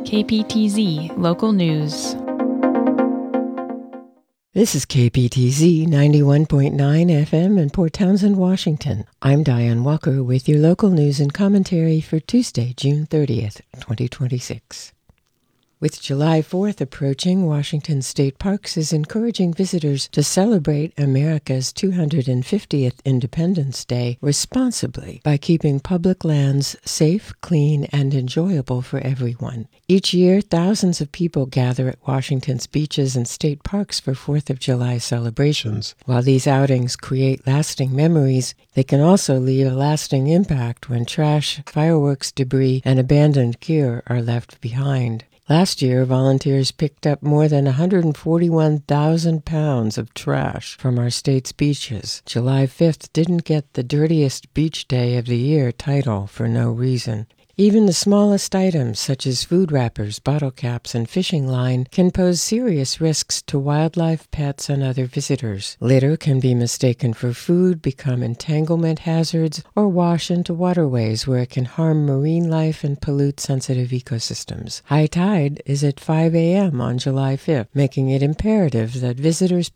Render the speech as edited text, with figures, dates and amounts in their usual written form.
KPTZ Local News. This is KPTZ 91.9 FM in Port Townsend, Washington. I'm Diane Walker with your local news and commentary for Tuesday, June 30th, 2026. With July 4th approaching, Washington State Parks is encouraging visitors to celebrate America's 250th Independence Day responsibly by keeping public lands safe, clean, and enjoyable for everyone. Each year, thousands of people gather at Washington's beaches and state parks for 4th of July celebrations. While these outings create lasting memories, they can also leave a lasting impact when trash, fireworks debris, and abandoned gear are left behind. Last year, volunteers picked up more than 141,000 pounds of trash from our state's beaches. July 5th didn't get the dirtiest beach day of the year title for no reason. Even the smallest items, such as food wrappers, bottle caps, and fishing line, can pose serious risks to wildlife, pets, and other visitors. Litter can be mistaken for food, become entanglement hazards, or wash into waterways where it can harm marine life and pollute sensitive ecosystems. High tide is at 5 a.m. on July 5th, making it imperative that visitors